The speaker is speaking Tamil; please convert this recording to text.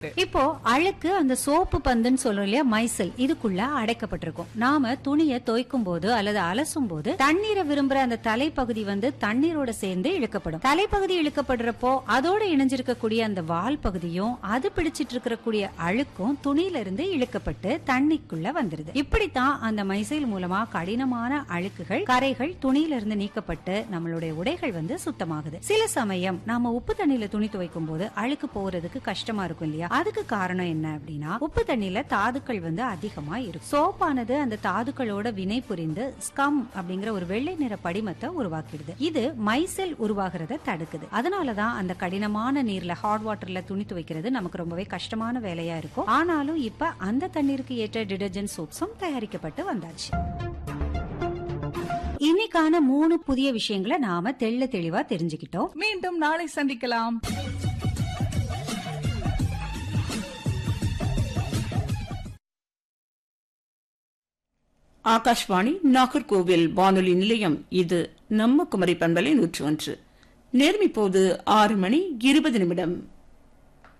இப்போ அழுக்கு அந்த சோப்பு பந்துன்னு சொல்றோம் இல்லையா, மைசல், இதுக்குள்ள அடைக்கப்பட்டிருக்கும். நாம துணியை துவைக்கும் போது அல்லது அலசும் போது தண்ணீரை விரும்புற அந்த தலைப்பகுதி தண்ணீரோட சேர்ந்து இழுக்கப்படும். தலைப்பகுதி இழுக்கப்படுறப்போ அதோட இணைஞ்சிருக்கக்கூடிய அந்த வால் பகுதியும் அது பிடிச்சிட்டு இருக்கக்கூடிய அழுக்கும் துணியில இருந்து இழுக்கப்பட்டு தண்ணிக்குள்ள வந்துருது. இப்படித்தான் அந்த மைசைல் மூலமா கடினமான அழுக்குகள், கரைகள் துணியில இருந்து நீக்கப்பட்டு நம்மளுடைய உடைகள் சுத்தமாகுது. சில சமயம் நாம உப்பு தண்ணியில துணி துவைக்கும் போது அழுக்கு போறதுக்கு கஷ்டமா இருக்கும் இல்லையா? அதுக்கு காரணம் என்ன அப்படின்னா, உப்பு தண்ணியில தாதுக்கள் அதிகமா இருக்கும். சோப்பானது அந்த தாதுக்களோட வினை புரிந்து ஸ்கம் அப்படிங்கிற ஒரு வெள்ளை நிற படிமத்தை உருவாக்கிடுது. இது மைசெல் உருவாகிறத தடுக்குது. அதனாலதான் அந்த கடினமான நீர்ல, ஹாட் வாட்டர்ல துணி துவைக்கிறது நமக்கு ரொம்பவே கஷ்டமான வேலையா இருக்கும். ஆனாலும் இப்ப அந்த தண்ணீருக்கு ஏற்ற டிடர்ஜென்ட் சோப்ஸும் தயாரிக்கப்பட்டு வந்தாச்சு. இன்னைக்கான 3 புதிய விஷயங்களை நாம தெளிவா தெரிஞ்சுக்கிட்டோம். மீண்டும் நாளை சந்திக்கலாம். ஆகாஷ்வாணி நாகர்கோவில் வானொலி நிலையம். இது நம்ம குமரி பண்பலை 101. நேர்மை போது 6:20.